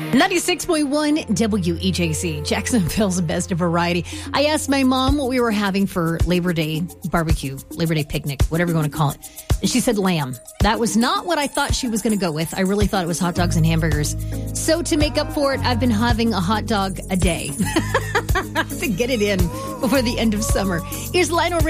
96.1 WEJC, Jacksonville's best of variety. I asked my mom what we were having for Labor Day barbecue, Labor Day picnic, whatever you want to call it. And she said lamb. That was not what I thought she was going to go with. I really thought it was hot dogs and hamburgers. So to make up for it, I've been having a hot dog a day to get it in before the end of summer. Here's Lionel Richie.